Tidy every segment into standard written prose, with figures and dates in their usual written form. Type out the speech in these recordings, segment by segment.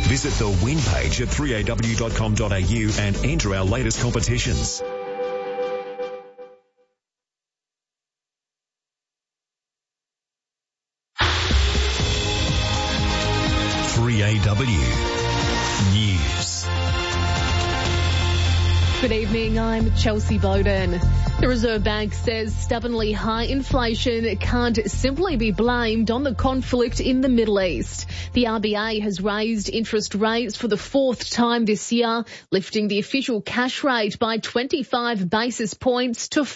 Visit the win page at 3aw.com.au and enter our latest competitions. News. Good evening, I'm Chelsea Bowden. The Reserve Bank says stubbornly high inflation can't simply be blamed on the conflict in the Middle East. The RBA has raised interest rates for the fourth time this year, lifting the official cash rate by 25 basis points to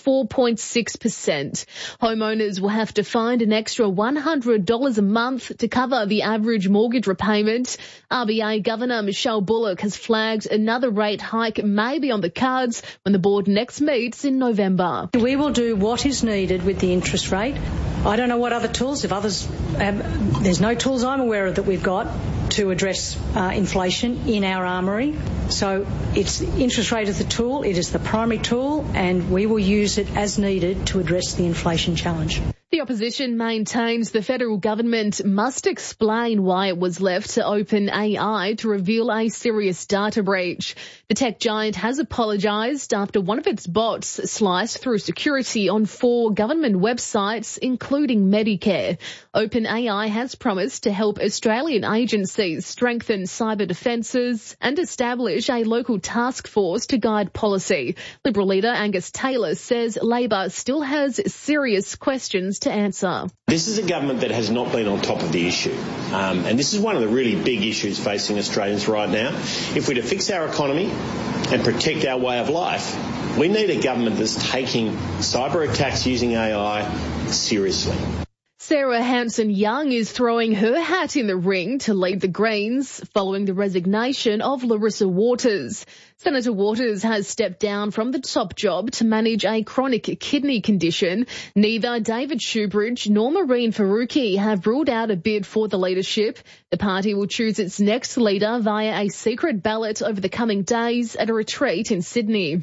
4.6%. Homeowners will have to find an extra $100 a month to cover the average mortgage repayment. RBA Governor Michelle Bullock has flagged another rate hike may be on the cards when the board next meets in November. We will do what is needed with the interest rate. I don't know what other tools, if others have, there's no tools I'm aware of that we've got to address inflation in our armoury. So it's interest rate as a tool, it is the primary tool, and we will use it as needed to address the inflation challenge. The opposition maintains the federal government must explain why it was left to OpenAI to reveal a serious data breach. The tech giant has apologised after one of its bots sliced through security on 4 government websites, including Medicare. OpenAI has promised to help Australian agencies strengthen cyber defences and establish a local task force to guide policy. Liberal leader Angus Taylor says Labor still has serious questions to answer. This is a government that has not been on top of the issue, and this is one of the really big issues facing Australians right now. If we're to fix our economy and protect our way of life, we need a government that's taking cyber attacks using AI seriously. Sarah Hanson-Young is throwing her hat in the ring to lead the Greens following the resignation of Larissa Waters. Senator Waters has stepped down from the top job to manage a chronic kidney condition. Neither David Shoebridge nor Maureen Faruqi have ruled out a bid for the leadership. The party will choose its next leader via a secret ballot over the coming days at a retreat in Sydney.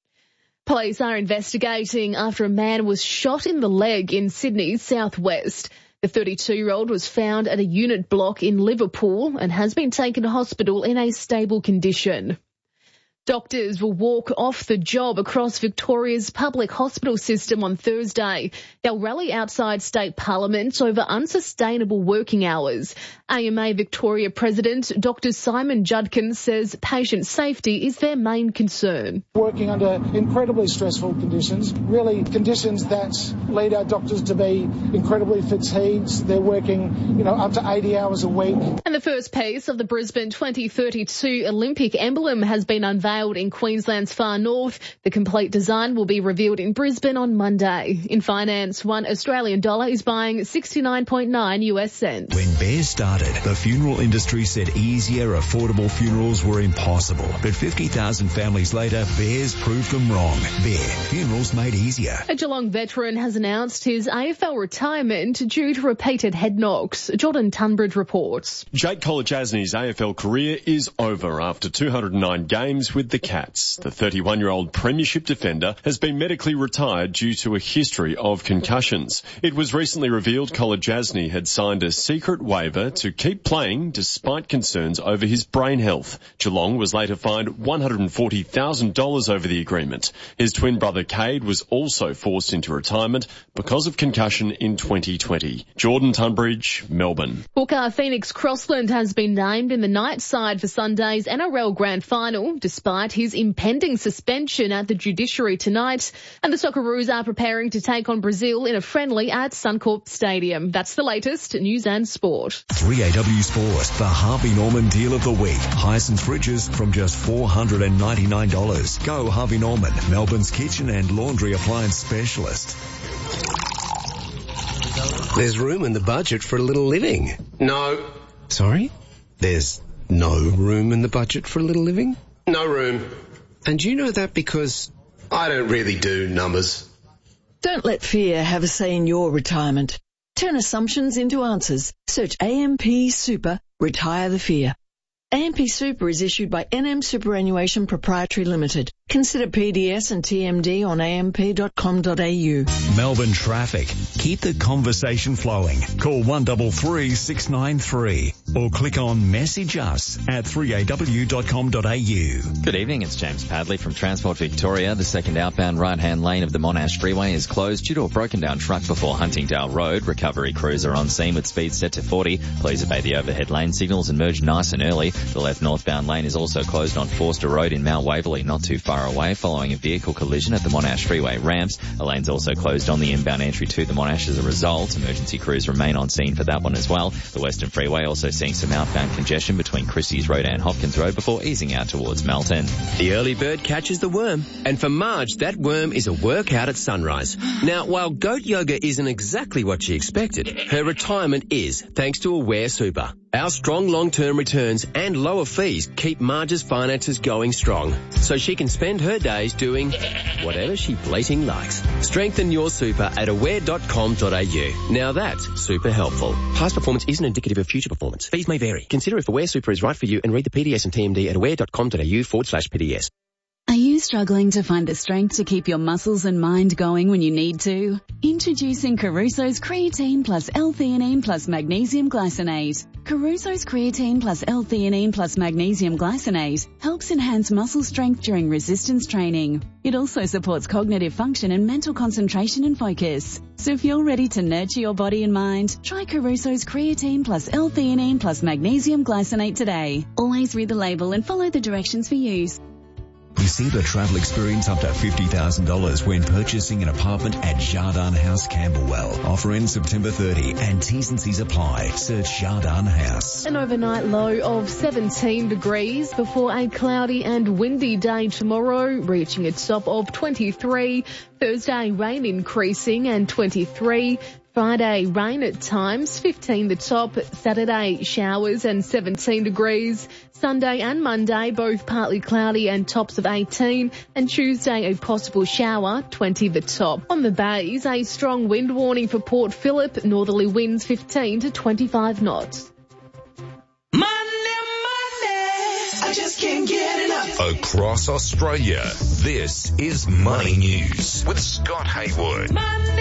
Police are investigating after a man was shot in the leg in Sydney's southwest. The 32-year-old was found at a unit block in Liverpool and has been taken to hospital in a stable condition. Doctors will walk off the job across Victoria's public hospital system on Thursday. They'll rally outside state parliament over unsustainable working hours. AMA Victoria President Dr Simon Judkins says patient safety is their main concern. Working under incredibly stressful conditions, really conditions that lead our doctors to be incredibly fatigued. They're working, up to 80 hours a week. And the first piece of the Brisbane 2032 Olympic emblem has been unveiled in Queensland's far north. The complete design will be revealed in Brisbane on Monday. In finance, $1 Australian is buying 69.9 US cents. When Bears started, the funeral industry said easier, affordable funerals were impossible. But 50,000 families later, Bears proved them wrong. Bear, funerals made easier. A Geelong veteran has announced his AFL retirement due to repeated head knocks. Jordan Tunbridge reports. Jake Kolodjasny's AFL career is over after 209 games with the Cats. The 31-year-old premiership defender has been medically retired due to a history of concussions. It was recently revealed Kolodjasny had signed a secret waiver to keep playing despite concerns over his brain health. Geelong was later fined $140,000 over the agreement. His twin brother Cade was also forced into retirement because of concussion in 2020. Jordan Tunbridge, Melbourne. Hooker Phoenix Crossland has been named in the night side for Sunday's NRL Grand Final, despite his impending suspension at the judiciary tonight. And the Socceroos are preparing to take on Brazil in a friendly at Suncorp Stadium. That's the latest news and sport. 3AW Sport, the Harvey Norman deal of the week. Hyacinth fridges from just $499. Go Harvey Norman, Melbourne's kitchen and laundry appliance specialist. There's room in the budget for a little living. No. Sorry? There's no room in the budget for a little living? No room. And you know that because I don't really do numbers. Don't let fear have a say in your retirement. Turn assumptions into answers. Search AMP Super, retire the fear. AMP Super is issued by NM Superannuation Proprietary Limited. Consider PDS and TMD on amp.com.au. Melbourne traffic. Keep the conversation flowing. Call 133 693. or click on Message Us at 3aw.com.au. Good evening, it's James Padley from Transport Victoria. The second outbound right-hand lane of the Monash Freeway is closed due to a broken-down truck before Huntingdale Road. Recovery crews are on scene with speeds set to 40. Please obey the overhead lane signals and merge nice and early. The left northbound lane is also closed on Forster Road in Mount Waverley, not too far away, following a vehicle collision at the Monash Freeway ramps. A lane's also closed on the inbound entry to the Monash as a result. Emergency crews remain on scene for that one as well. The Western Freeway also seeing some outbound congestion between Christie's Road and Hopkins Road before easing out towards Melton. The early bird catches the worm, and for Marge, that worm is a workout at sunrise. Now, while goat yoga isn't exactly what she expected, her retirement is, thanks to Aware Super. Our strong long-term returns and lower fees keep Marge's finances going strong, so she can spend her days doing whatever she bleating likes. Strengthen your super at aware.com.au. Now that's super helpful. Past performance isn't indicative of future performance. Fees may vary. Consider if Aware Super is right for you and read the PDS and TMD at aware.com.au/PDS. Are you struggling to find the strength to keep your muscles and mind going when you need to? Introducing Caruso's Creatine plus L-theanine plus Magnesium Glycinate. Caruso's Creatine plus L-theanine plus Magnesium Glycinate helps enhance muscle strength during resistance training. It also supports cognitive function and mental concentration and focus. So if you're ready to nurture your body and mind, try Caruso's Creatine plus L-theanine plus Magnesium Glycinate today. Always read the label and follow the directions for use. Receive a travel experience up to $50,000 when purchasing an apartment at Jardin House, Camberwell. Offer ends September 30 and T's and C's apply. Search Jardin House. An overnight low of 17 degrees before a cloudy and windy day tomorrow, reaching a top of 23. Thursday, rain increasing and 23. Friday, rain at times, 15 the top. Saturday, showers and 17 degrees. Sunday and Monday, both partly cloudy and tops of 18. And Tuesday, a possible shower, 20 the top. On the bays, a strong wind warning for Port Phillip. Northerly winds 15 to 25 knots. Monday, I just can't get enough. Across Australia, this is Money News with Scott Haywood. Monday.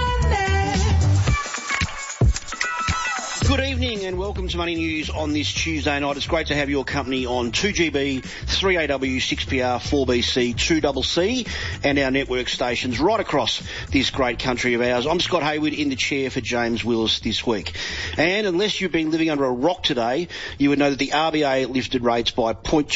Good evening and welcome to Money News on this Tuesday night. It's great to have your company on 2GB, 3AW, 6PR, 4BC, 2CC and our network stations right across this great country of ours. I'm Scott Haywood in the chair for James Willis this week. And unless you've been living under a rock today, you would know that the RBA lifted rates by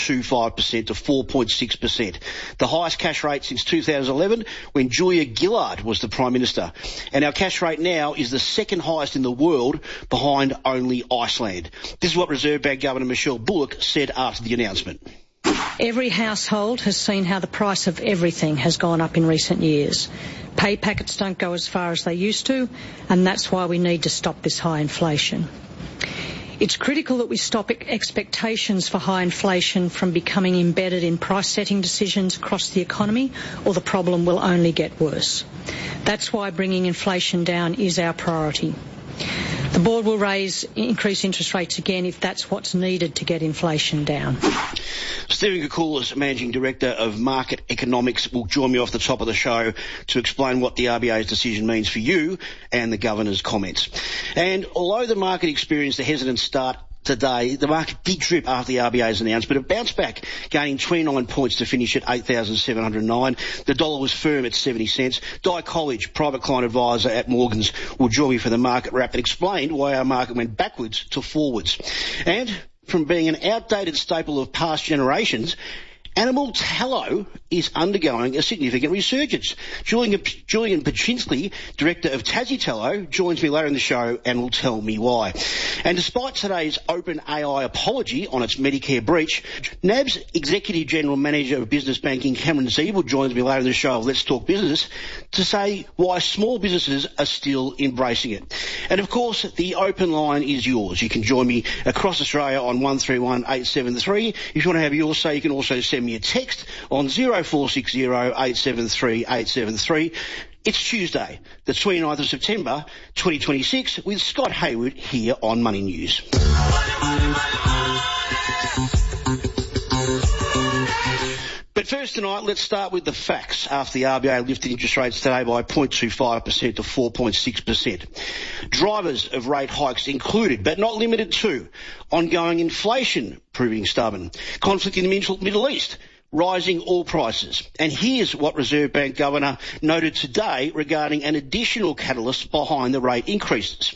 0.25% to 4.6%. The highest cash rate since 2011 when Julia Gillard was the Prime Minister. And our cash rate now is the second highest in the world behind only Iceland. This is what Reserve Bank Governor Michelle Bullock said after the announcement. Every household has seen how the price of everything has gone up in recent years. Pay packets don't go as far as they used to, and that's why we need to stop this high inflation. It's critical that we stop expectations for high inflation from becoming embedded in price-setting decisions across the economy, or the problem will only get worse. That's why bringing inflation down is our priority. The board will increase interest rates again if that's what's needed to get inflation down. Stephen Koukoulas, Managing Director of Market Economics, will join me off the top of the show to explain what the RBA's decision means for you and the Governor's comments. And although the market experienced a hesitant start today, the market did trip after the RBA's announcement, but it bounced back, gaining 29 points to finish at 8,709. The dollar was firm at 70 cents. Di College, Private Client Advisor at Morgans, will join me for the market wrap and explain why our market went backwards to forwards. And from being an outdated staple of past generations, animal tallow is undergoing a significant resurgence. Julian Paczynski, Director of Tassie Tallow, joins me later in the show and will tell me why. And despite today's OpenAI apology on its Medicare breach, NAB's Executive General Manager of Business Banking, Cameron Siebel, joins me later in the show of Let's Talk Business to say why small businesses are still embracing it. And of course, the open line is yours. You can join me across Australia on 131873. If you want to have yours say, you can also send me a text on 0460 873 873. It's Tuesday, the 29th of September, 2026, with Scott Haywood here on Money News. But first, first tonight, let's start with the facts after the RBA lifted interest rates today by 0.25% to 4.6%. Drivers of rate hikes included, but not limited to, ongoing inflation proving stubborn, conflict in the Middle East, rising oil prices. And here's what Reserve Bank Governor noted today regarding an additional catalyst behind the rate increases.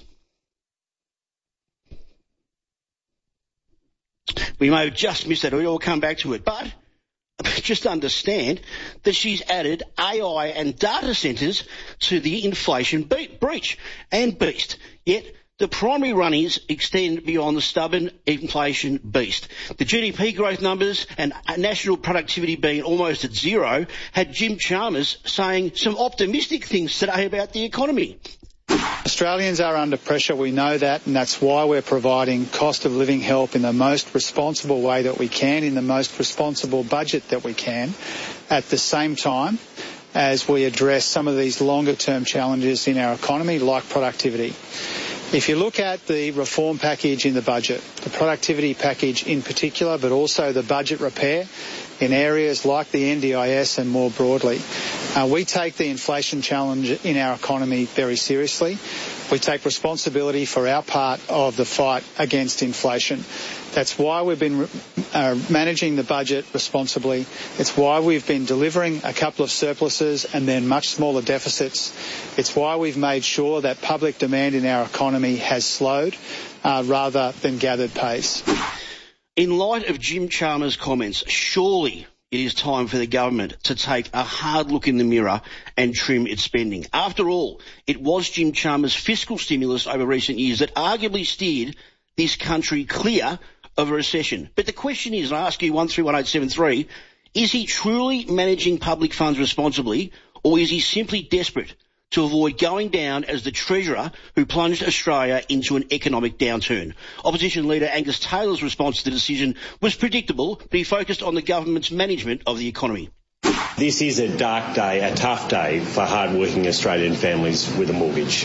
We may have just missed that, or we'll come back to it, but just understand that she's added AI and data centres to the inflation breach and beast. Yet the primary runners extend beyond the stubborn inflation beast. The GDP growth numbers and national productivity being almost at zero had Jim Chalmers saying some optimistic things today about the economy. Australians are under pressure, we know that, and that's why we're providing cost of living help in the most responsible way that we can, in the most responsible budget that we can, at the same time as we address some of these longer term challenges in our economy, like productivity. If you look at the reform package in the budget, the productivity package in particular, but also the budget repair in areas like the NDIS and more broadly, we take the inflation challenge in our economy very seriously. We take responsibility for our part of the fight against inflation. That's why we've been managing the budget responsibly. It's why we've been delivering a couple of surpluses and then much smaller deficits. It's why we've made sure that public demand in our economy has slowed rather than gathered pace. In light of Jim Chalmers' comments, surely it is time for the government to take a hard look in the mirror and trim its spending. After all, it was Jim Chalmers' fiscal stimulus over recent years that arguably steered this country clear of a recession. But the question is, and I ask you 131873, is he truly managing public funds responsibly, or is he simply desperate to avoid going down as the treasurer who plunged Australia into an economic downturn? Opposition leader Angus Taylor's response to the decision was predictable, but he focused on the government's management of the economy. This is a dark day, a tough day for hard-working Australian families with a mortgage.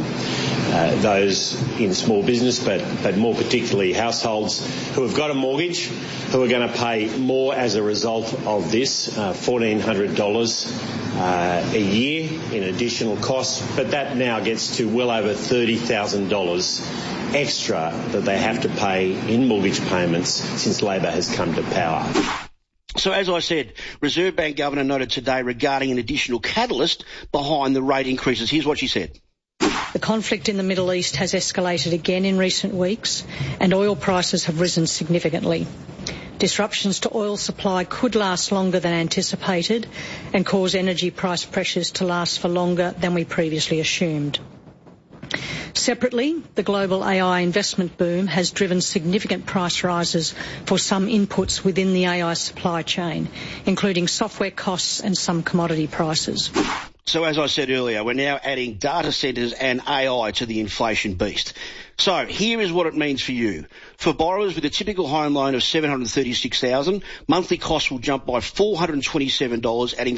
Those in small business, but more particularly households who have got a mortgage, who are going to pay more as a result of this, $1,400 a year in additional costs, but that now gets to well over $30,000 extra that they have to pay in mortgage payments since Labor has come to power. So as I said, Reserve Bank Governor noted today regarding an additional catalyst behind the rate increases. Here's what she said. The conflict in the Middle East has escalated again in recent weeks, and oil prices have risen significantly. Disruptions to oil supply could last longer than anticipated and cause energy price pressures to last for longer than we previously assumed. Separately, the global AI investment boom has driven significant price rises for some inputs within the AI supply chain, including software costs and some commodity prices. So as I said earlier, we're now adding data centres and AI to the inflation beast. So here is what it means for you. For borrowers with a typical home loan of $736,000, monthly costs will jump by $427, adding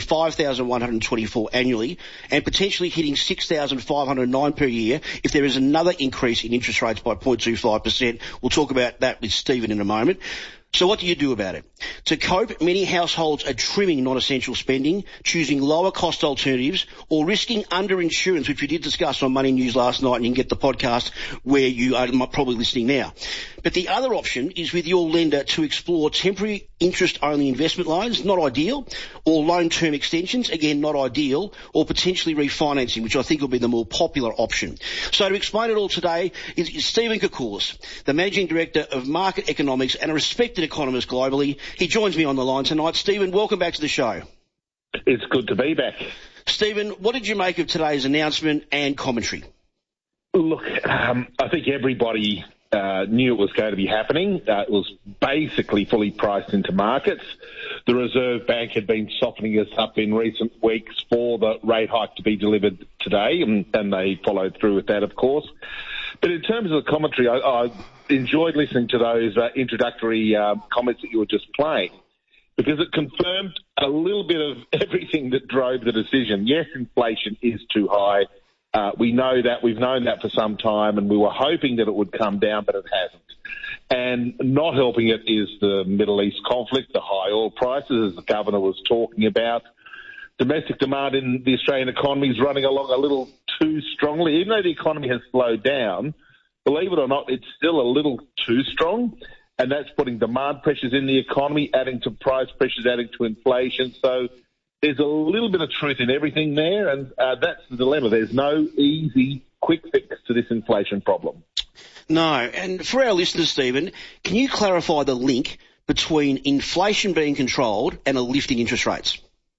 $5,124 annually, and potentially hitting $6,509 per year if there is another increase in interest rates by 0.25%. We'll talk about that with Stephen in a moment. So what do you do about it? To cope, many households are trimming non-essential spending, choosing lower cost alternatives, or risking underinsurance, which we did discuss on Money News last night, and you can get the podcast where you are probably listening now. But the other option is with your lender to explore temporary interest-only investment loans, not ideal, or loan-term extensions, again, not ideal, or potentially refinancing, which I think will be the more popular option. So to explain it all today is Stephen Koukoulas, the Managing Director of Market Economics and a respected economist globally. He joins me on the line tonight. Stephen, welcome back to the show. It's good to be back. Stephen, what did you make of today's announcement and commentary? Look, I think everybody knew it was going to be happening. It was basically fully priced into markets. The Reserve Bank had been softening us up in recent weeks for the rate hike to be delivered today, and they followed through with that, of course. But in terms of the commentary, I enjoyed listening to those introductory comments that you were just playing, because it confirmed a little bit of everything that drove the decision. Yes, inflation is too high. We know that. We've known that for some time, and we were hoping that it would come down, but it hasn't. And not helping it is the Middle East conflict, the high oil prices, as the governor was talking about. Domestic demand in the Australian economy is running along a little too strongly. Even though the economy has slowed down, believe it or not, it's still a little too strong. And that's putting demand pressures in the economy, adding to price pressures, adding to inflation. So there's a little bit of truth in everything there, and that's the dilemma. There's no easy, quick fix to this inflation problem. No, and for our listeners, Stephen, can you clarify the link between inflation being controlled and a lifting interest rates?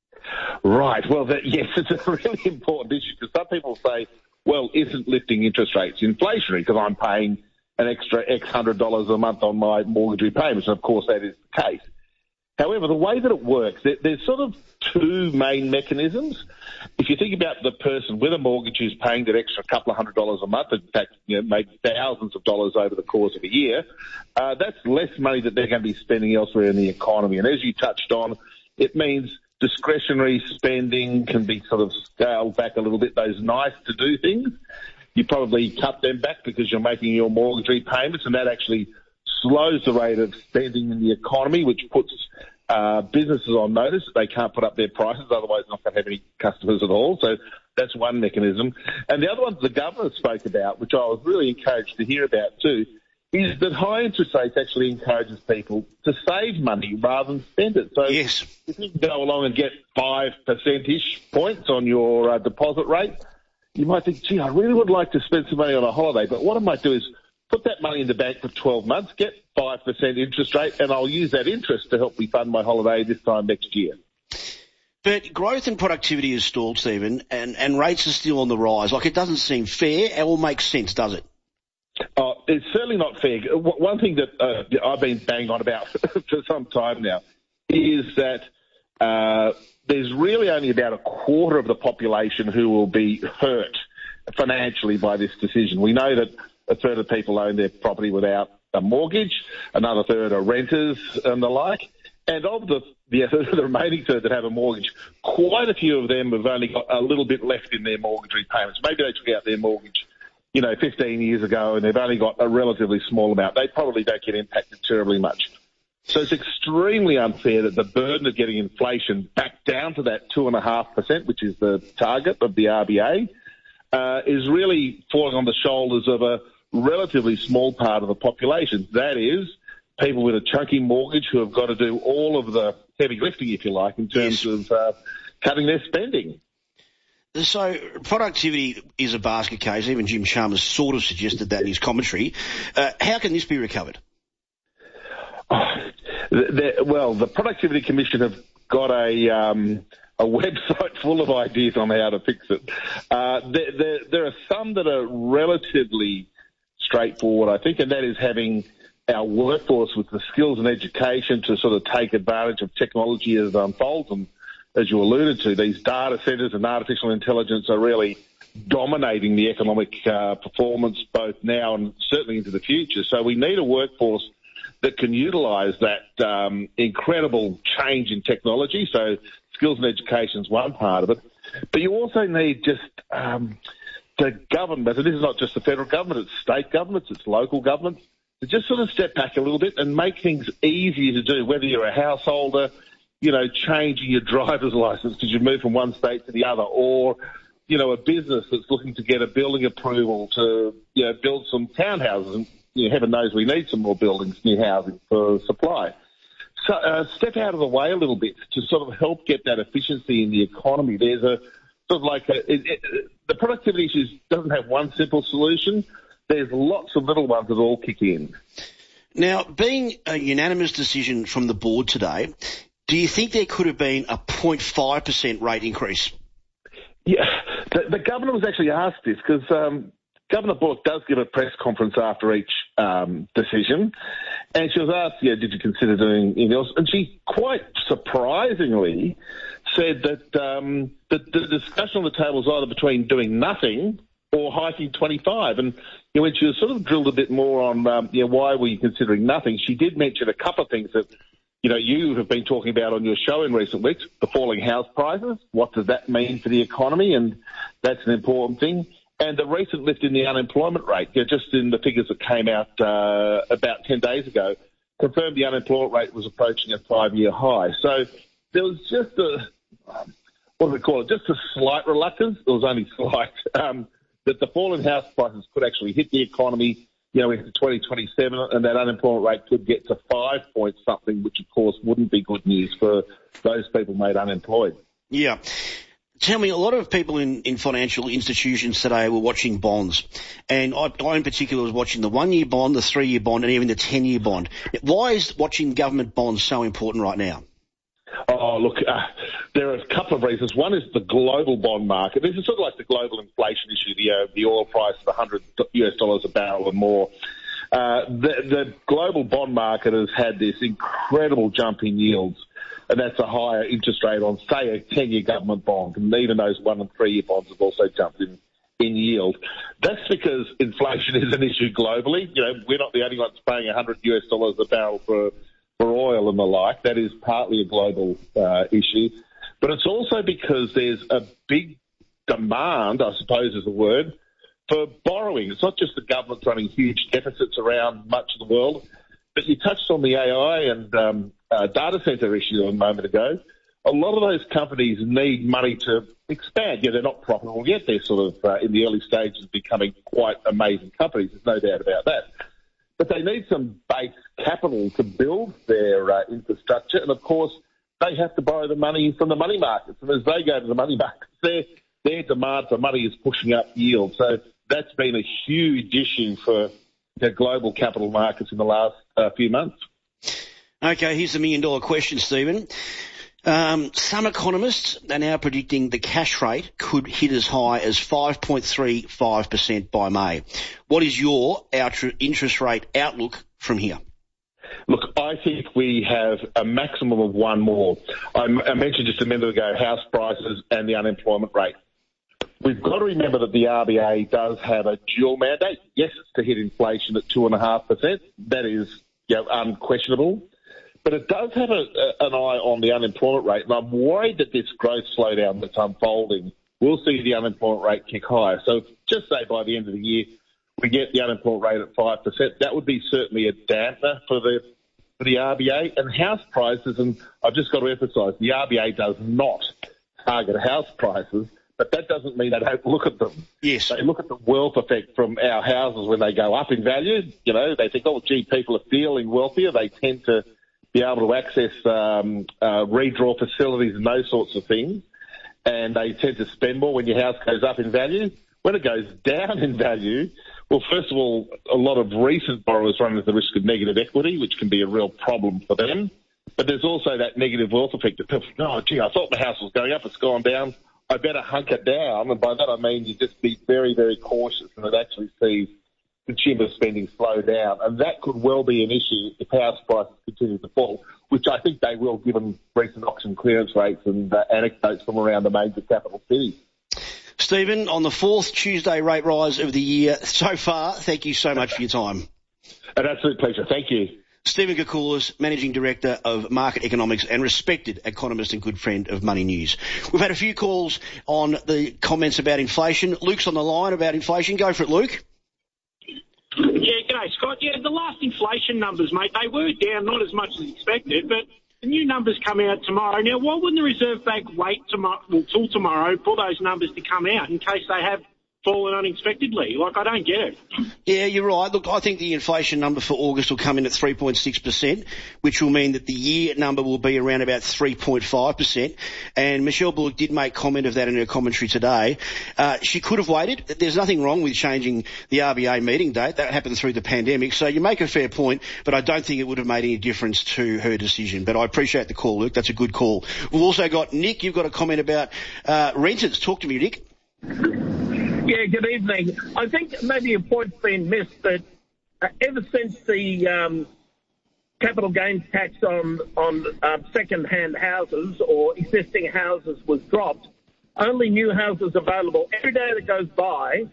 Right. Well, yes, it's a really important issue because some people say, well, isn't lifting interest rates inflationary because I'm paying an extra X $100 a month on my mortgage repayments? And, of course, that is the case. However, the way that it works, there's sort of two main mechanisms. If you think about the person with a mortgage who's paying that extra couple of $100 a month, in fact, maybe thousands of dollars over the course of a year, that's less money that they're going to be spending elsewhere in the economy. And as you touched on, it means discretionary spending can be sort of scaled back a little bit. Those nice-to-do things, you probably cut them back because you're making your mortgage repayments, and that actually slows the rate of spending in the economy, which puts businesses on notice. They can't put up their prices, otherwise they're not going to have any customers at all. So that's one mechanism. And the other one the governor spoke about, which I was really encouraged to hear about too, is that high interest rates actually encourages people to save money rather than spend it. So yes, if you can go along and get 5%-ish points on your deposit rate, you might think, gee, I really would like to spend some money on a holiday, but what I might do is put that money in the bank for 12 months, get 5% interest rate, and I'll use that interest to help me fund my holiday this time next year. But growth and productivity is stalled, Stephen, and rates are still on the rise. Like, it doesn't seem fair or make sense, does it? It's certainly not fair. One thing that I've been banging on about for some time now is that there's really only about a quarter of the population who will be hurt financially by this decision. We know that a third of people own their property without a mortgage, another third are renters and the like. And of the remaining third that have a mortgage, quite a few of them have only got a little bit left in their mortgage repayments. Maybe they took out their mortgage 15 years ago, and they've only got a relatively small amount. They probably don't get impacted terribly much. So it's extremely unfair that the burden of getting inflation back down to that 2.5%, which is the target of the RBA, is really falling on the shoulders of a relatively small part of the population. That is, people with a chunky mortgage who have got to do all of the heavy lifting, if you like, in terms of cutting their spending. So productivity is a basket case. Even Jim Chalmers sort of suggested that in his commentary. How can this be recovered? The Productivity Commission have got a website full of ideas on how to fix it. There are some that are relatively straightforward, I think, and that is having our workforce with the skills and education to sort of take advantage of technology as it unfolds. And as you alluded to, these data centres and artificial intelligence are really dominating the economic performance both now and certainly into the future. So we need a workforce that can utilise that incredible change in technology. So skills and education is one part of it. But you also need just the government, and this is not just the federal government, it's state governments, it's local governments, to just sort of step back a little bit and make things easier to do, whether you're a householder, changing your driver's license because you've moved from one state to the other, or, a business that's looking to get a building approval to, build some townhouses. And, heaven knows we need some more buildings, new housing for supply. So step out of the way a little bit to sort of help get that efficiency in the economy. There's a sort of like the productivity issues doesn't have one simple solution. There's lots of little ones that all kick in. Now, being a unanimous decision from the board today, do you think there could have been a 0.5% rate increase? Yeah, the governor was actually asked this because Governor Bullock does give a press conference after each decision, and she was asked, did you consider doing anything else? And she quite surprisingly said that the discussion on the table is either between doing nothing or hiking 25. And when she was sort of drilled a bit more on why were you considering nothing, she did mention a couple of things that you have been talking about on your show in recent weeks, the falling house prices. What does that mean for the economy? And that's an important thing. And the recent lift in the unemployment rate, just in the figures that came out about 10 days ago, confirmed the unemployment rate was approaching a 5-year high. So there was just just a slight reluctance. It was only slight, that the fall in house prices could actually hit the economy, into 2027, and that unemployment rate could get to 5 point something, which of course wouldn't be good news for those people made unemployed. Yeah. Tell me, a lot of people in financial institutions today were watching bonds, and I in particular was watching the 1-year bond, the 3-year bond, and even the 10-year bond. Why is watching government bonds so important right now? Oh, look, there are a couple of reasons. One is the global bond market. This is sort of like the global inflation issue, the oil price of $100 a barrel or more. The global bond market has had this incredible jump in yields, and that's a higher interest rate on, say, a 10-year government bond, and even those 1- and 3-year bonds have also jumped in yield. That's because inflation is an issue globally. We're not the only ones paying $100 a barrel for oil and the like. That is partly a global issue. But it's also because there's a big demand, I suppose is the word, for borrowing. It's not just the government running huge deficits around much of the world, but you touched on the AI and data centre issue a moment ago. A lot of those companies need money to expand. They're not profitable yet. They're sort of in the early stages of becoming quite amazing companies. There's no doubt about that. But they need some base capital to build their infrastructure. And, of course, they have to borrow the money from the money markets. And as they go to the money markets, their demand for money is pushing up yield. So that's been a huge issue for the global capital markets in the last few months. Okay, here's the million-dollar question, Stephen. Some economists are now predicting the cash rate could hit as high as 5.35% by May. What is your interest rate outlook from here? Look, I think we have a maximum of one more. I mentioned just a minute ago house prices and the unemployment rate. We've got to remember that the RBA does have a dual mandate. Yes, it's to hit inflation at 2.5%. That is unquestionable. But it does have an eye on the unemployment rate, and I'm worried that this growth slowdown that's unfolding will see the unemployment rate kick higher. So just say by the end of the year we get the unemployment rate at 5%, that would be certainly a dampener for the RBA. And house prices, and I've just got to emphasise, the RBA does not target house prices, but that doesn't mean they don't look at them. Yes. They look at the wealth effect from our houses when they go up in value. They think, oh, gee, people are feeling wealthier. They tend to be able to access redraw facilities and those sorts of things, and they tend to spend more when your house goes up in value. When it goes down in value, well, first of all, a lot of recent borrowers run into the risk of negative equity, which can be a real problem for them. But there's also that negative wealth effect that people think, oh, gee, I thought my house was going up, it's gone down, I better hunker down. And by that I mean you just be very, very cautious, and it actually sees consumer spending slow down, and that could well be an issue if house prices continue to fall, which I think they will, given recent auction clearance rates and anecdotes from around the major capital cities. Stephen, on the 4th Tuesday rate rise of the year so far, thank you so much for your time. An absolute pleasure. Thank you. Stephen Koukoulas, Managing Director of Market Economics and respected economist and good friend of Money News. We've had a few calls on the comments about inflation. Luke's on the line about inflation. Go for it, Luke. Yeah, g'day, Scott. Yeah, the last inflation numbers, mate, they were down, not as much as expected, but the new numbers come out tomorrow. Now, why wouldn't the Reserve Bank wait till tomorrow for those numbers to come out in case they have fallen unexpectedly? I don't get it. Yeah, you're right. Look, I think the inflation number for August will come in at 3.6%, which will mean that the year number will be around about 3.5%. And Michelle Bullock did make comment of that in her commentary today. She could have waited. There's nothing wrong with changing the RBA meeting date. That happened through the pandemic. So you make a fair point, but I don't think it would have made any difference to her decision. But I appreciate the call, Luke. That's a good call. We've also got Nick. You've got a comment about renters. Talk to me, Nick. Yeah, good evening. I think maybe a point's been missed that ever since the capital gains tax on second-hand houses or existing houses was dropped, only new houses available. Every day that goes by,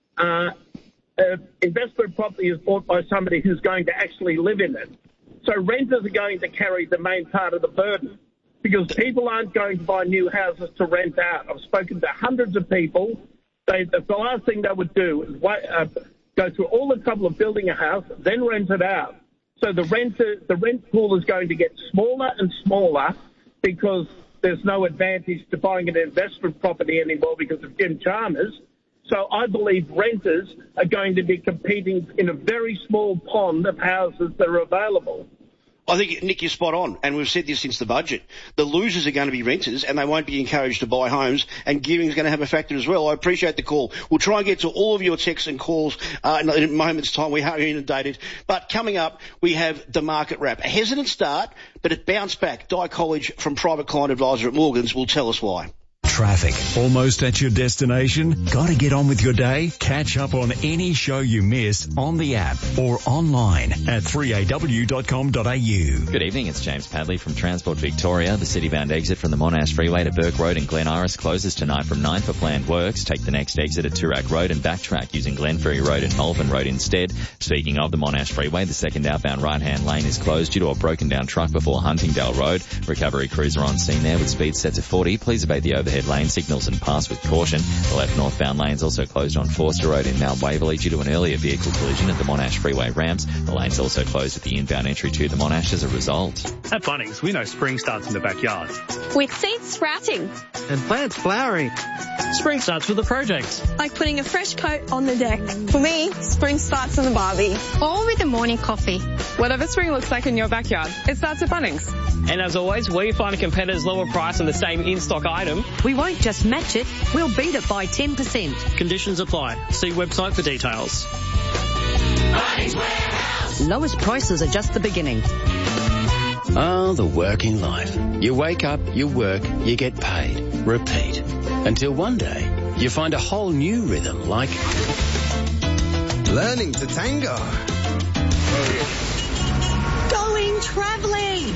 investment property is bought by somebody who's going to actually live in it. So renters are going to carry the main part of the burden because people aren't going to buy new houses to rent out. I've spoken to hundreds of people the last thing they would do is go through all the trouble of building a house, then rent it out. So the rent pool is going to get smaller and smaller because there's no advantage to buying an investment property anymore because of Jim Chalmers. So I believe renters are going to be competing in a very small pond of houses that are available. I think, Nick, you're spot on, and we've said this since the budget. The losers are going to be renters, and they won't be encouraged to buy homes, and giving is going to have a factor as well. I appreciate the call. We'll try and get to all of your texts and calls in a moment's time. We are inundated. But coming up, we have the market wrap. A hesitant start, but it bounced back. Di College from Private Client Advisor at Morgans will tell us why. Traffic. Almost at your destination? Got to get on with your day? Catch up on any show you miss on the app or online at 3aw.com.au. Good evening, it's James Padley from Transport Victoria. The city-bound exit from the Monash Freeway to Burke Road in Glen Iris closes tonight from 9 for planned works. Take the next exit at Toorak Road and backtrack using Glenferrie Road and Malvern Road instead. Speaking of the Monash Freeway, the second outbound right-hand lane is closed due to a broken-down truck before Huntingdale Road. Recovery crews are on scene there with speed set to 40. Please obey the overhead lane signals and pass with caution. The left northbound lane's also closed on Forster Road in Mount Waverley due to an earlier vehicle collision at the Monash Freeway ramps. The lane's also closed at the inbound entry to the Monash as a result. At Bunnings, we know spring starts in the backyard. With seeds sprouting. And plants flowering. Spring starts with a project. Like putting a fresh coat on the deck. For me, spring starts on the barbie. Or with a morning coffee. Whatever spring looks like in your backyard, it starts at Bunnings. And as always, where you find a competitor's lower price on the same in-stock item, we won't just match it, we'll beat it by 10%. Conditions apply. See website for details. Bunnings Warehouse. Lowest prices are just the beginning. Oh, the working life. You wake up, you work, you get paid. Repeat. Until one day, you find a whole new rhythm like learning to tango. Going travelling.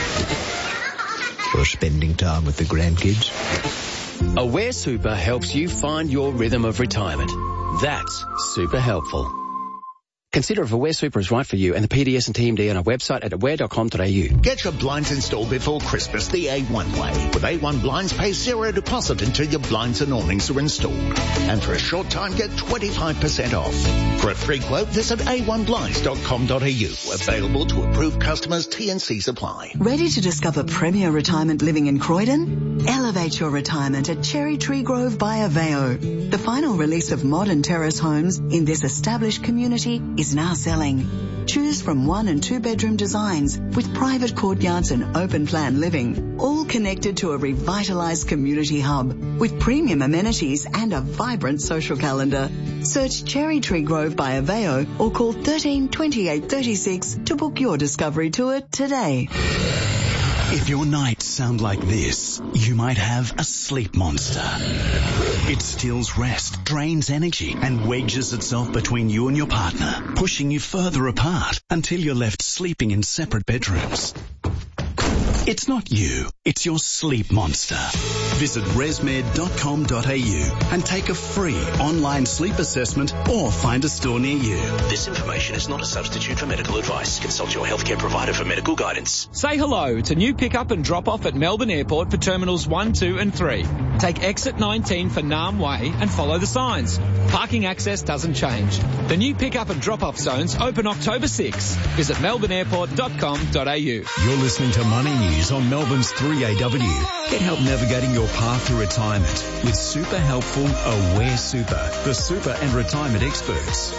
Or spending time with the grandkids. Aware Super helps you find your rhythm of retirement. That's super helpful. Consider if Aware Super is right for you and the PDS and TMD on our website at aware.com.au. Get your blinds installed before Christmas the A1 way. With A1 Blinds, pay zero deposit until your blinds and awnings are installed. And for a short time, get 25% off. For a free quote, visit a1blinds.com.au. Available to approved customers, T&C supply. Ready to discover premier retirement living in Croydon? Elevate your retirement at Cherry Tree Grove by Aveo. The final release of modern terrace homes in this established community is now selling. Choose from 1 and 2 bedroom designs with private courtyards and open plan living, all connected to a revitalized community hub with premium amenities and a vibrant social calendar. Search Cherry Tree Grove by Aveo or call 13 28 36 to book your discovery tour today. If your nights sound like this, you might have a sleep monster. It steals rest, drains energy, and wedges itself between you and your partner, pushing you further apart until you're left sleeping in separate bedrooms. It's not you, it's your sleep monster. Visit resmed.com.au and take a free online sleep assessment or find a store near you. This information is not a substitute for medical advice. Consult your healthcare provider for medical guidance. Say hello to new pick-up and drop-off at Melbourne Airport for Terminals 1, 2 and 3. Take exit 19 for Naarm Way and follow the signs. Parking access doesn't change. The new pick-up and drop-off zones open October 6. Visit melbourneairport.com.au. You're listening to Money News on Melbourne's 3AW. Get help navigating your path to retirement with super helpful Aware Super, the super and retirement experts.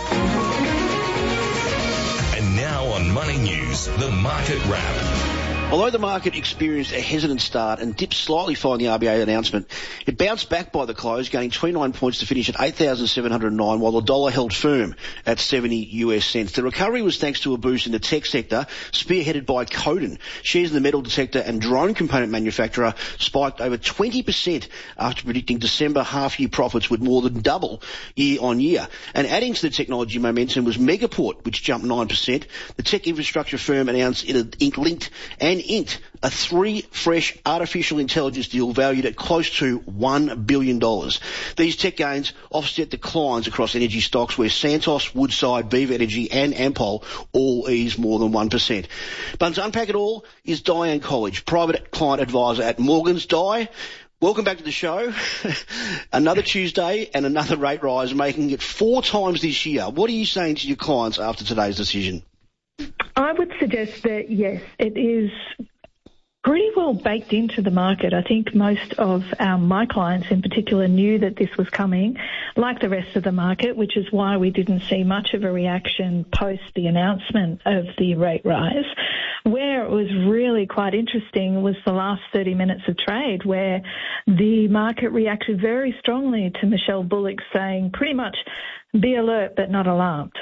And now on Money News, the Market Wrap. Although the market experienced a hesitant start and dipped slightly following the RBA announcement, it bounced back by the close, gaining 29 points to finish at 8,709, while the dollar held firm at 70 US cents. The recovery was thanks to a boost in the tech sector, spearheaded by Codan. Shares in the metal detector and drone component manufacturer spiked over 20% after predicting December half-year profits would more than double year on year. And adding to the technology momentum was Megaport, which jumped 9%. The tech infrastructure firm announced it had inked a 3 fresh artificial intelligence deal valued at close to $1 billion. These tech gains offset declines across energy stocks where Santos, Woodside, Viva Energy and Ampol all eased more than 1%. But to unpack it all is Diane College, private client advisor at Morgans. Di, Welcome back to the show. Another Tuesday and another rate rise, making it 4 times this year. What are you saying to your clients after today's decision? I would suggest that, yes, it is pretty well baked into the market. I think most of my clients in particular knew that this was coming, like the rest of the market, which is why we didn't see much of a reaction post the announcement of the rate rise. Where it was really quite interesting was the last 30 minutes of trade, where the market reacted very strongly to Michelle Bullock saying pretty much, be alert but not alarmed.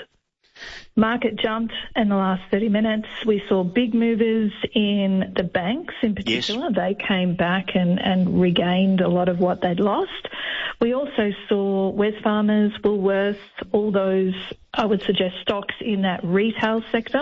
Market jumped in the last 30 minutes. We saw big movers in the banks in particular. Yes. They came back and regained a lot of what they'd lost. We also saw Wesfarmers, Woolworths, all those, I would suggest, stocks in that retail sector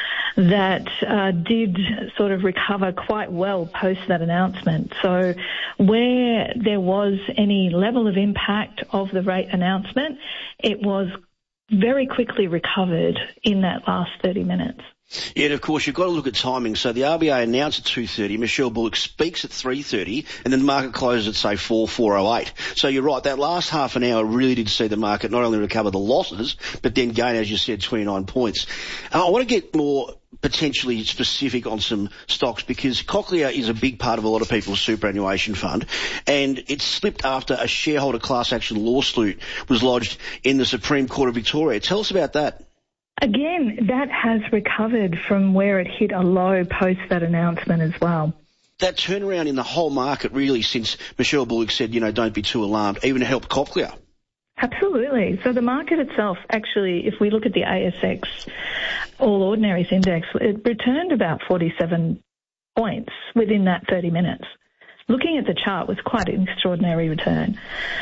that did sort of recover quite well post that announcement. So where there was any level of impact of the rate announcement, it was very quickly recovered in that last 30 minutes. Yeah, and of course, you've got to look at timing. So the RBA announced at 2:30, Michelle Bullock speaks at 3:30, and then the market closes at, say, 4:08. So you're right, that last half an hour really did see the market not only recover the losses, but then gain, as you said, 29 points. I want to get more potentially specific on some stocks because Cochlear is a big part of a lot of people's superannuation fund, and it slipped after a shareholder class action lawsuit was lodged in the Supreme Court of Victoria. Tell us about that. Again, that has recovered from where it hit a low post that announcement as well. That turnaround in the whole market really since Michelle Bullock said, don't be too alarmed, even helped Cochlear. Absolutely. So the market itself, actually, if we look at the ASX All Ordinaries Index, it returned about 47 points within that 30 minutes. Looking at the chart was quite an extraordinary return.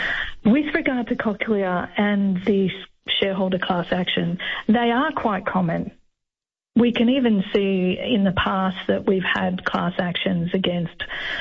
With regard to Cochlear and the shareholder class action, they are quite common. We can even see in the past that we've had class actions against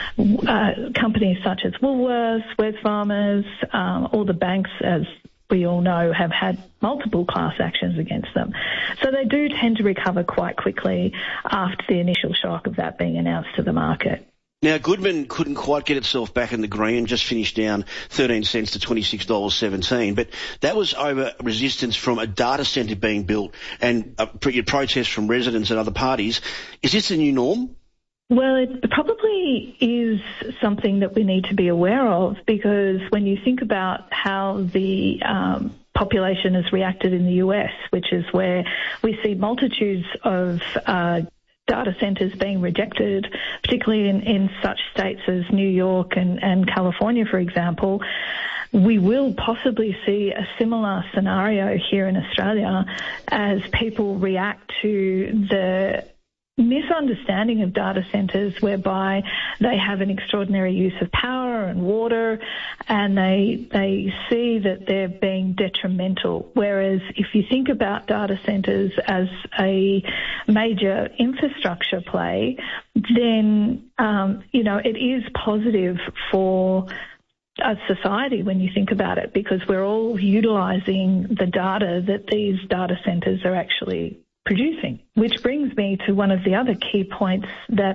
companies such as Woolworths, Wesfarmers, all the banks, as we all know, have had multiple class actions against them. So they do tend to recover quite quickly after the initial shock of that being announced to the market. Now, Goodman couldn't quite get itself back in the green, just finished down 13 cents to $26.17, but that was over resistance from a data centre being built and protests from residents and other parties. Is this the new norm? Well, it probably is something that we need to be aware of, because when you think about how the population has reacted in the US, which is where we see multitudes of data centres being rejected, particularly in such states as New York and California, for example, we will possibly see a similar scenario here in Australia as people react to the misunderstanding of data centres, whereby they have an extraordinary use of power and water, and they see that they're being detrimental. Whereas if you think about data centres as a major infrastructure play, then it is positive for a society when you think about it, because we're all utilising the data that these data centres are actually producing. Which brings me to one of the other key points that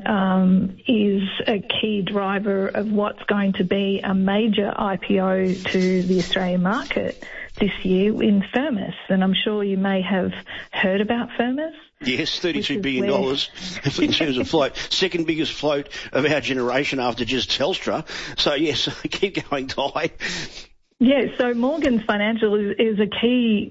is a key driver of what's going to be a major IPO to the Australian market this year in Firmus. And I'm sure you may have heard about Firmus. Yes, $32 billion in terms of float. Second biggest float of our generation after just Telstra. So, yes, keep going, Ty. Yeah, so Morgans Financial is a key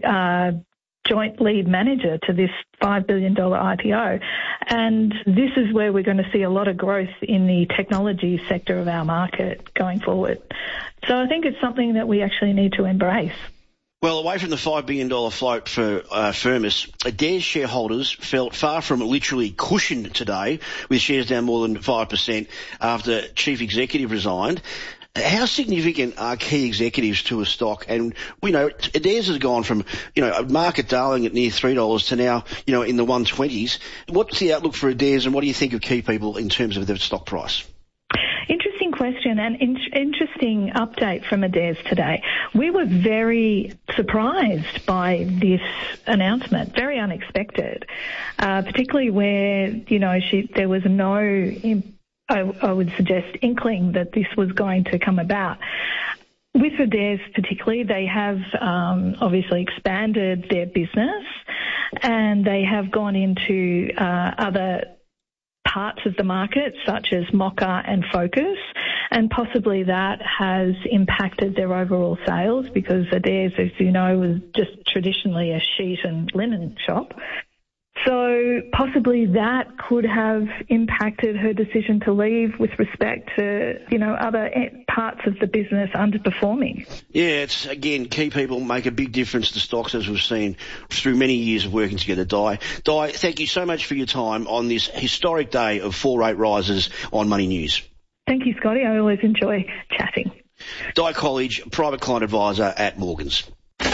joint lead manager to this $5 billion IPO. And this is where we're going to see a lot of growth in the technology sector of our market going forward. So I think it's something that we actually need to embrace. Well, away from the $5 billion float for Firmus, Adairs shareholders felt far from literally cushioned today, with shares down more than 5% after chief executive resigned. How significant are key executives to a stock? And, Adairs has gone from, a market darling at near $3 to now, in the 120s. What's the outlook for Adairs, and what do you think of key people in terms of their stock price? Interesting question and interesting update from Adairs today. We were very surprised by this announcement, very unexpected, particularly where, there was no I would suggest, inkling that this was going to come about. With Adairs particularly, they have obviously expanded their business, and they have gone into other parts of the market, such as Mocka and Focus, and possibly that has impacted their overall sales, because Adairs, as you know, was just traditionally a sheet and linen shop. So possibly that could have impacted her decision to leave with respect to, other parts of the business underperforming. Yeah, it's, again, key people make a big difference to stocks, as we've seen through many years of working together. Di, thank you so much for your time on this historic day of 4 rate rises on Money News. Thank you, Scotty. I always enjoy chatting. Di College, Private Client Advisor at Morgans.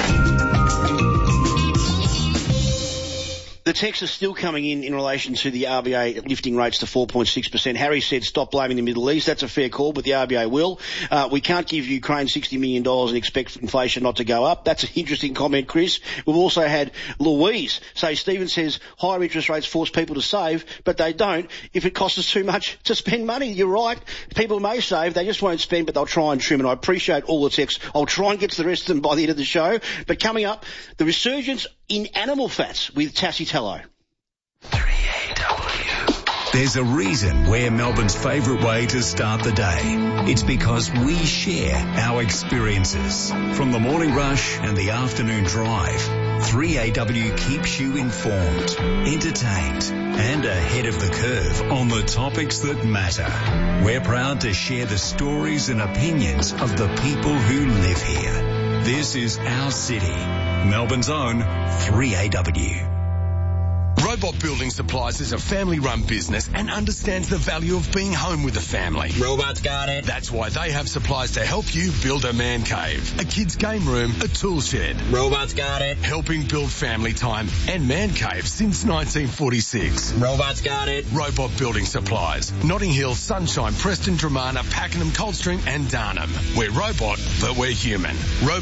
The texts are still coming in relation to the RBA lifting rates to 4.6%. Harry said, stop blaming the Middle East. That's a fair call, but the RBA will. We can't give Ukraine $60 million and expect inflation not to go up. That's an interesting comment, Chris. We've also had Louise say, Stephen says higher interest rates force people to save, but they don't if it costs us too much to spend money. You're right. People may save. They just won't spend, but they'll try and trim. And I appreciate all the texts. I'll try and get to the rest of them by the end of the show. But coming up, the resurgence in animal fats with Tassie Tello. 3AW. There's a reason we're Melbourne's favourite way to start the day. It's because we share our experiences. From the morning rush and the afternoon drive, 3AW keeps you informed, entertained, and ahead of the curve on the topics that matter. We're proud to share the stories and opinions of the people who live here. This is our city. Melbourne's own 3AW. Robot Building Supplies is a family-run business and understands the value of being home with the family. Robots got it. That's why they have supplies to help you build a man cave, a kid's game room, a tool shed. Robots got it. Helping build family time and man caves since 1946. Robots got it. Robot Building Supplies. Notting Hill, Sunshine, Preston, Dramana, Pakenham, Coldstream and Darnham. We're robot, but we're human.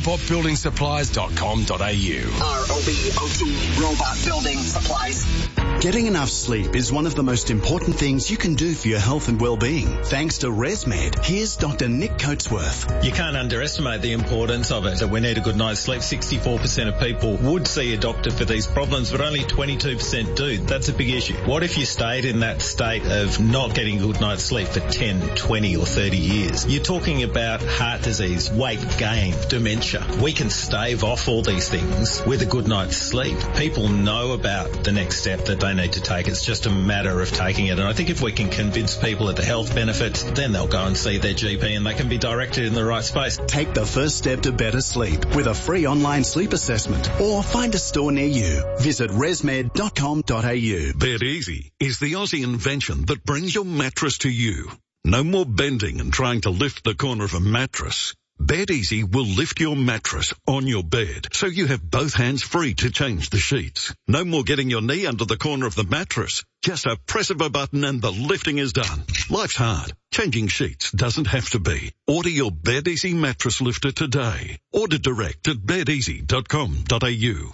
robotbuildingsupplies.com.au. ROBOT, Robot Building Supplies. Getting enough sleep is one of the most important things you can do for your health and well-being. Thanks to ResMed, here's Dr. Nick Coatsworth. You can't underestimate the importance of it. So we need a good night's sleep. 64% of people would see a doctor for these problems, but only 22% do. That's a big issue. What if you stayed in that state of not getting a good night's sleep for 10, 20 or 30 years? You're talking about heart disease, weight gain, dementia. We can stave off all these things with a good night's sleep. People know about the next step that they need to take. It's just a matter of taking it. And I think if we can convince people of the health benefits, then they'll go and see their GP and they can be directed in the right space. Take the first step to better sleep with a free online sleep assessment or find a store near you. Visit resmed.com.au. Bed Easy is the Aussie invention that brings your mattress to you. No more bending and trying to lift the corner of a mattress. Bed Easy will lift your mattress on your bed so you have both hands free to change the sheets. No more getting your knee under the corner of the mattress. Just a press of a button and the lifting is done. Life's hard. Changing sheets doesn't have to be. Order your Bed Easy mattress lifter today. Order direct at bedeasy.com.au.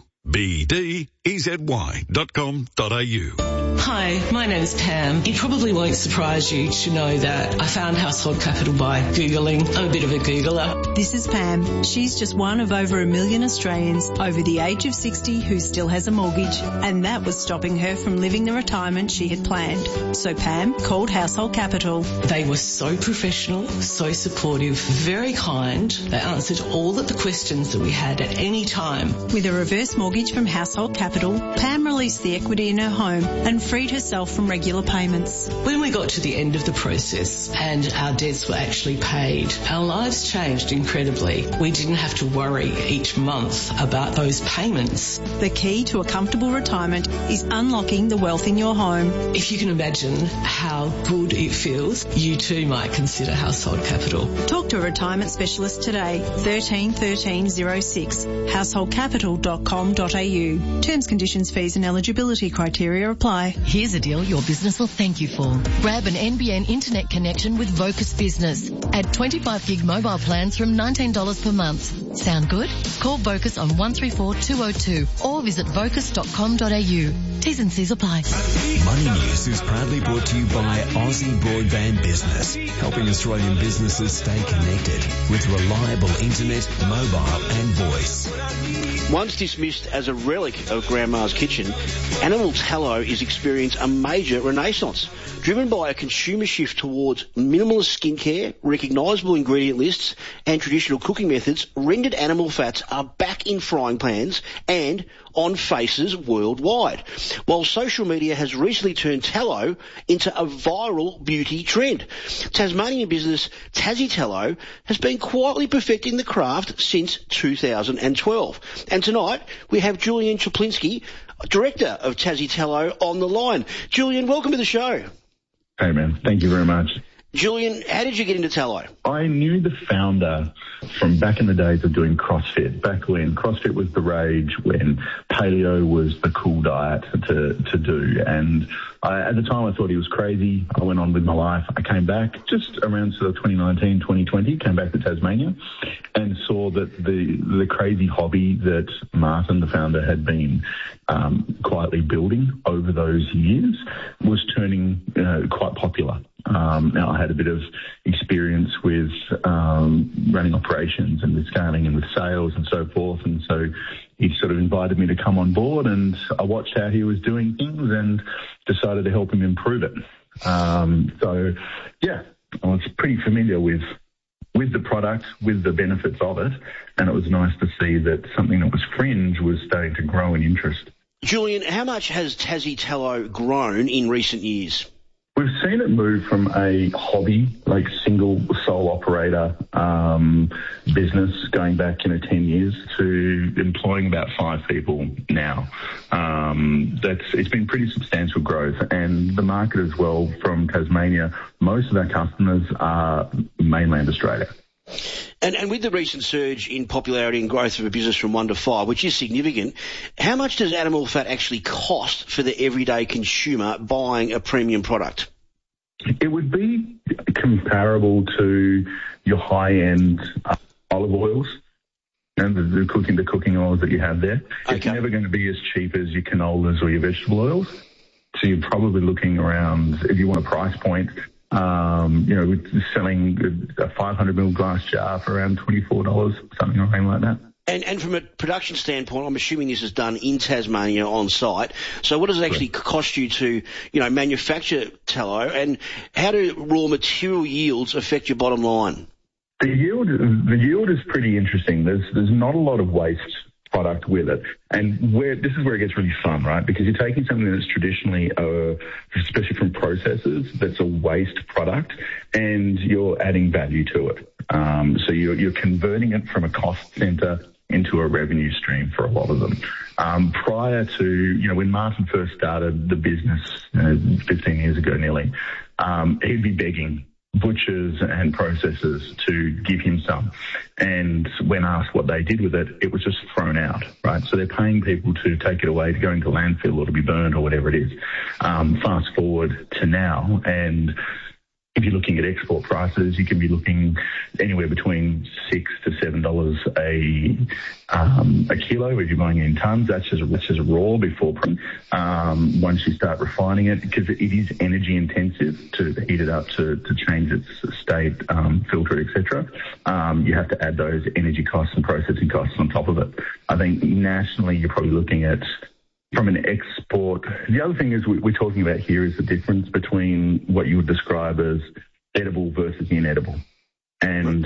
BDEZY.com.au. Hi, my name's Pam. It probably won't surprise you to know that I found Household Capital by Googling. I'm a bit of a Googler. This is Pam. She's just one of over 1 million Australians over the age of 60 who still has a mortgage, and that was stopping her from living the retirement she had planned. So Pam called Household Capital. They were so professional, so supportive, very kind. They answered all of the questions that we had at any time. With a reverse mortgage from Household Capital, Pam released the equity in her home and freed herself from regular payments. When we got to the end of the process and our debts were actually paid, our lives changed incredibly. We didn't have to worry each month about those payments. The key to a comfortable retirement is unlocking the wealth in your home. If you can imagine how good it feels, you too might consider Household Capital. Talk to a retirement specialist today. 13 13 06. householdcapital.com.au. Terms, conditions, fees and eligibility criteria apply. Here's a deal your business will thank you for. Grab an NBN internet connection with Vocus Business. Add 25 gig mobile plans from $19 per month. Sound good? Call Vocus on 134 202 or visit vocus.com.au. T's and C's apply. Money News is proudly brought to you by Aussie Broadband Business, helping Australian businesses stay connected with reliable internet, mobile and voice. Once dismissed as a relic of Grandma's kitchen, animal tallow is experiencing a major renaissance, driven by a consumer shift towards minimalist skincare, recognisable ingredient lists and traditional cooking methods. Rendered animal fats are back in frying pans and on faces worldwide, while social media has recently turned tallow into a viral beauty trend. Tasmanian business Tassie Tallow has been quietly perfecting the craft since 2012. And tonight we have Julian Czaplinski, Director of Tassie Tallow, on the line. Julian, welcome to the show. Hey man, thank you very much. Julian, how did you get into tallow? I knew the founder from back in the days of doing CrossFit, back when CrossFit was the rage, when paleo was the cool diet to do. And at the time I thought he was crazy. I went on with my life. I came back just around sort of 2019, 2020, came back to Tasmania and saw that the crazy hobby that Martin, the founder, had been quietly building over those years was turning quite popular. Now I had a bit of experience with running operations and with scaling and with sales and so forth, and so he sort of invited me to come on board, and I watched how he was doing things and decided to help him improve it. So yeah, I was pretty familiar with the product, with the benefits of it, and it was nice to see that something that was fringe was starting to grow in interest. Julian, how much has Tassie Tallow grown in recent years? We've seen it move from a hobby, like single sole operator business going back 10 years to employing about 5 people now. It's been pretty substantial growth, and the market as well from Tasmania, most of our customers are mainland Australia. And with the recent surge in popularity and growth of a business from 1 to 5, which is significant, how much does animal fat actually cost for the everyday consumer buying a premium product? It would be comparable to your high-end olive oils and the cooking oils that you have there. Okay. It's never going to be as cheap as your canolas or your vegetable oils. So you're probably looking around, if you want a price point, we're selling a 500 ml glass jar for around $24, something like that. And from a production standpoint, I'm assuming this is done in Tasmania on site. So what does it actually cost you to, manufacture tallow, and how do raw material yields affect your bottom line? The yield is pretty interesting. There's not a lot of waste product with it, and this is where it gets really fun, right? Because you're taking something that's traditionally, especially from processors, that's a waste product, and you're adding value to it. So you're converting it from a cost center into a revenue stream for a lot of them. Prior to, when Martin first started the business 15 years ago nearly, he'd be begging butchers and processors to give him some. And when asked what they did with it, it was just thrown out, right? So they're paying people to take it away, to go into landfill or to be burned or whatever it is. Fast forward to now, and if you're looking at export prices, you can be looking anywhere between $6 to $7 a kilo if you're buying it in tons. That's just raw before. Once you start refining it, because it is energy intensive to heat it up to change its state, filter it, etc. You have to add those energy costs and processing costs on top of it. I think nationally you're probably looking at, from an export, the other thing is we're talking about here is the difference between what you would describe as edible versus inedible. And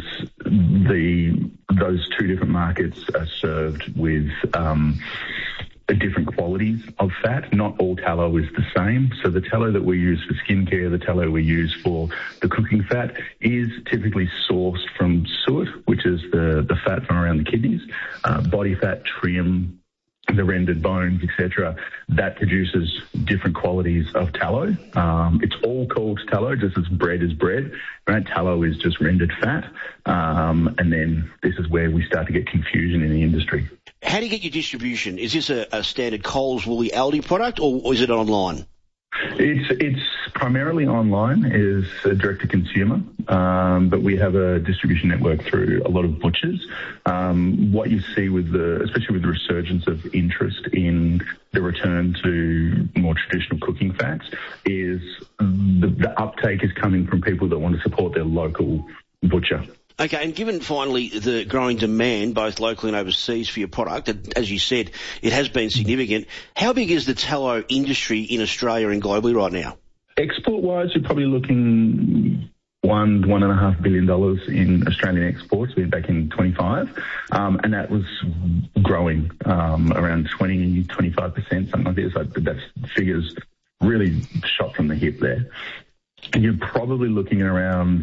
those two different markets are served with different qualities of fat. Not all tallow is the same. So the tallow that we use for skincare, the tallow we use for the cooking fat, is typically sourced from suet, which is the fat from around the kidneys, body fat, trim, the rendered bones, etc. That produces different qualities of tallow. It's all called tallow, just as bread is bread, right? Tallow is just rendered fat. And then this is where we start to get confusion in the industry. How do you get your distribution? Is this a standard Coles, Woolly, Aldi product, or is it online? It's primarily online, is direct to consumer, but we have a distribution network through a lot of butchers. What you see especially with the resurgence of interest in the return to more traditional cooking fats, is the uptake is coming from people that want to support their local butcher. Okay, and given finally the growing demand, both locally and overseas, for your product, as you said, it has been significant. How big is the tallow industry in Australia and globally right now? Export-wise, you're probably looking $1.5 billion in Australian exports back in 25, and that was growing around 20-25%, something like this. That's figures really shot from the hip there. And you're probably looking around.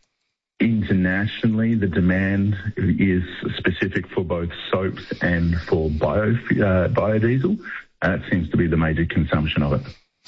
Internationally, the demand is specific for both soaps and for biodiesel, and that seems to be the major consumption of it.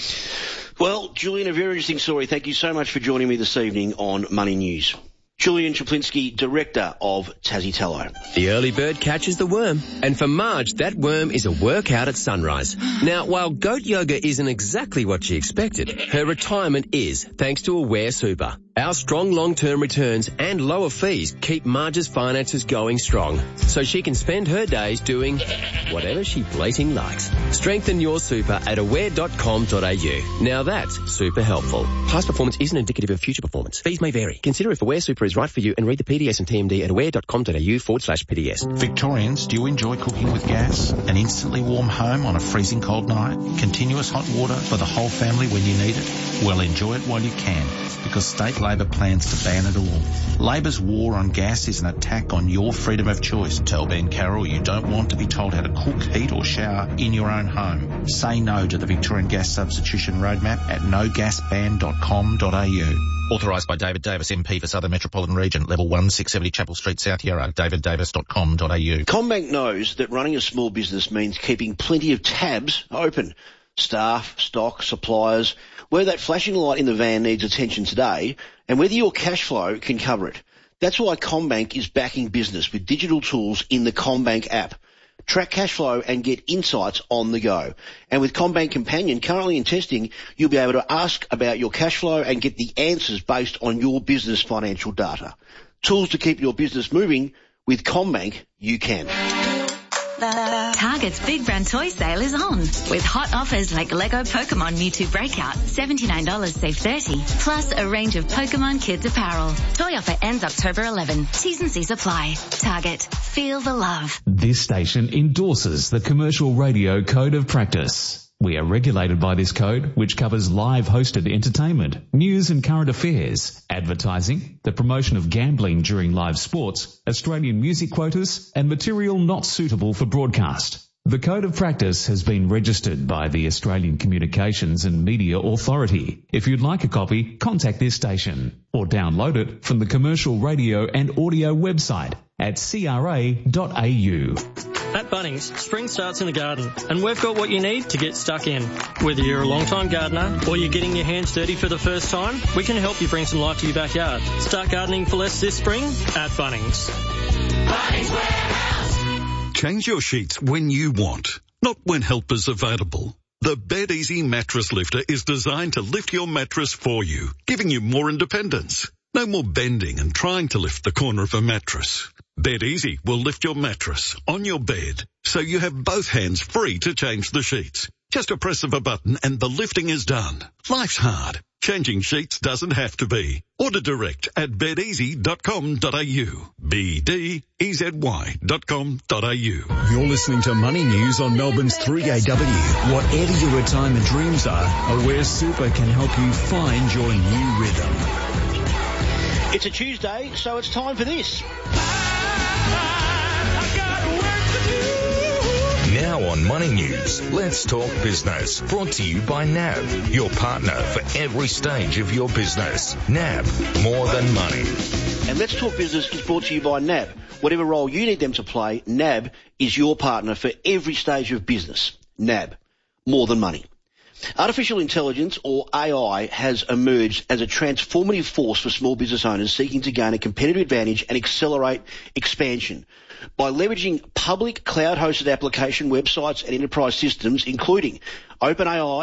Well, Julian, a very interesting story. Thank you so much for joining me this evening on Money News. Julian Czaplinski, Director of Tassie Tallow. The early bird catches the worm. And for Marge, that worm is a workout at sunrise. Now, while goat yoga isn't exactly what she expected, her retirement is, thanks to Aware Super. Our strong long-term returns and lower fees keep Marge's finances going strong, so she can spend her days doing whatever she blating likes. Strengthen your super at aware.com.au. Now that's super helpful. Past performance isn't indicative of future performance. Fees may vary. Consider if Aware Super is right for you and read the PDS and TMD at aware.com.au/PDS. Victorians, do you enjoy cooking with gas? An instantly warm home on a freezing cold night? Continuous hot water for the whole family when you need it? Well, enjoy it while you can, because state Labor plans to ban it all. Labor's war on gas is an attack on your freedom of choice. Tell Ben Carroll you don't want to be told how to cook, heat or shower in your own home. Say no to the Victorian Gas Substitution Roadmap at nogasban.com.au. Authorised by David Davis, MP for Southern Metropolitan Region, Level 1, 670 Chapel Street, South Yarra, daviddavis.com.au. CommBank knows that running a small business means keeping plenty of tabs open. Staff, stock, suppliers, whether that flashing light in the van needs attention today, and whether your cash flow can cover it. That's why CommBank is backing business with digital tools in the CommBank app. Track cash flow and get insights on the go. And with CommBank Companion currently in testing, you'll be able to ask about your cash flow and get the answers based on your business financial data. Tools to keep your business moving. With CommBank, you can. Target's Big Brand Toy Sale is on, with hot offers like Lego Pokemon Mewtwo Breakout, $79 save $30, plus a range of Pokemon Kids apparel. Toy offer ends October 11. T's and C's apply. Target. Feel the love. This station endorses the Commercial Radio Code of Practice. We are regulated by this code, which covers live hosted entertainment, news and current affairs, advertising, the promotion of gambling during live sports, Australian music quotas, and material not suitable for broadcast. The Code of Practice has been registered by the Australian Communications and Media Authority. If you'd like a copy, contact this station or download it from the Commercial Radio and Audio website at cra.au. At Bunnings, spring starts in the garden, and we've got what you need to get stuck in. Whether you're a long-time gardener or you're getting your hands dirty for the first time, we can help you bring some life to your backyard. Start gardening for less this spring at Bunnings. Bunnings Warehouse. Change your sheets when you want, not when help is available. The Bed Easy Mattress Lifter is designed to lift your mattress for you, giving you more independence. No more bending and trying to lift the corner of a mattress. Bed Easy will lift your mattress on your bed, so you have both hands free to change the sheets. Just a press of a button and the lifting is done. Life's hard. Changing sheets doesn't have to be. Order direct at bedeasy.com.au. BDEZY.com.au. You're listening to Money News on Melbourne's 3AW. Whatever your retirement dreams are, Aware Super can help you find your new rhythm. It's a Tuesday, so it's time for this. Now on Money News, let's talk business. Brought to you by NAB, your partner for every stage of your business. NAB, more than money. And Let's Talk Business is brought to you by NAB. Whatever role you need them to play, NAB is your partner for every stage of business. NAB, more than money. Artificial intelligence, or AI, has emerged as a transformative force for small business owners seeking to gain a competitive advantage and accelerate expansion. By leveraging public cloud-hosted application websites and enterprise systems, including OpenAI,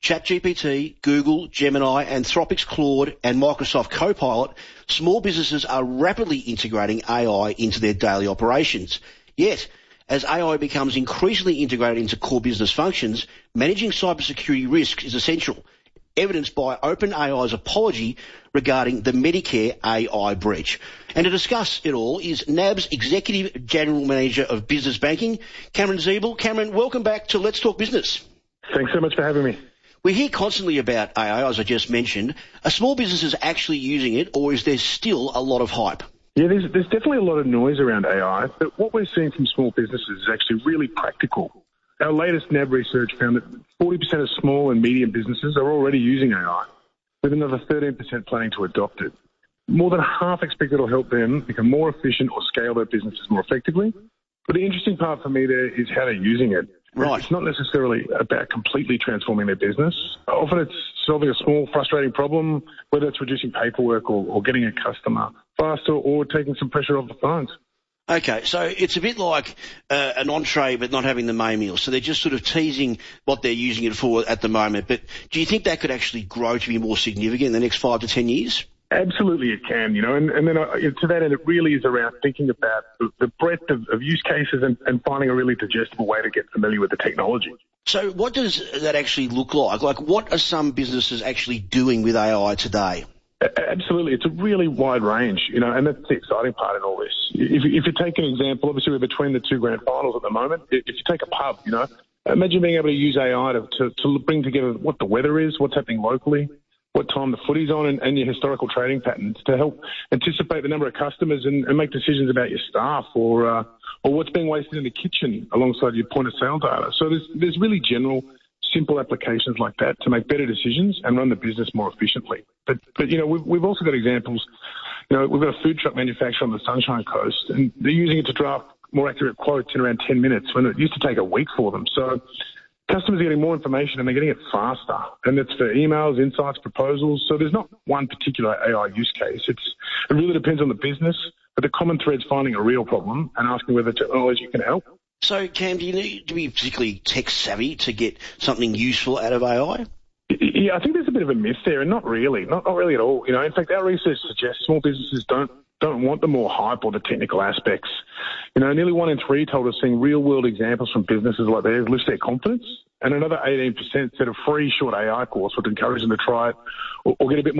ChatGPT, Google, Gemini, Anthropic's Claude and Microsoft Copilot, small businesses are rapidly integrating AI into their daily operations. Yet, as AI becomes increasingly integrated into core business functions, managing cybersecurity risks is essential, evidenced by OpenAI's apology regarding the Medicare AI breach. And to discuss it all is NAB's Executive General Manager of Business Banking, Cameron Zeeble. Cameron, welcome back to Let's Talk Business. Thanks so much for having me. We hear constantly about AI, as I just mentioned. Are small businesses actually using it, or is there still a lot of hype? Yeah, there's definitely a lot of noise around AI, but what we're seeing from small businesses is actually really practical. Our latest NAB research found that 40% of small and medium businesses are already using AI, with another 13% planning to adopt it. More than half expect it'll help them become more efficient or scale their businesses more effectively. But the interesting part for me there is how they're using it. Right. It's not necessarily about completely transforming their business. Often it's solving a small, frustrating problem, whether it's reducing paperwork or getting a customer faster or taking some pressure off the phones. Okay, so it's a bit like an entree but not having the main meal. So they're just sort of teasing what they're using it for at the moment. But do you think that could actually grow to be more significant in the next 5 to 10 years? Absolutely it can, and then to that end, it really is around thinking about the breadth of use cases and finding a really digestible way to get familiar with the technology. So what does that actually look like? Like, what are some businesses actually doing with AI today? Absolutely. It's a really wide range, and that's the exciting part in all this. If you take an example, obviously we're between the two grand finals at the moment. If you take a pub, imagine being able to use AI to bring together what the weather is, what's happening locally, what time the footy's on, and your historical trading patterns to help anticipate the number of customers and make decisions about your staff or what's being wasted in the kitchen alongside your point of sale data. So there's really general, simple applications like that to make better decisions and run the business more efficiently. But we've also got examples. We've got a food truck manufacturer on the Sunshine Coast, and they're using it to draft more accurate quotes in around 10 minutes when it used to take a week for them. So customers are getting more information and they're getting it faster. And it's for emails, insights, proposals. So there's not one particular AI use case. It really depends on the business, but the common thread's finding a real problem and asking whether technology can help. So, Cam, do you need to be particularly tech savvy to get something useful out of AI? Yeah, I think there's a bit of a myth there, and not really at all. In fact, our research suggests small businesses don't want the more hype or the technical aspects. Nearly 1 in 3 told us seeing real-world examples from businesses like theirs lifts their confidence, and another 18% said a free short AI course would encourage them to try it or get a bit more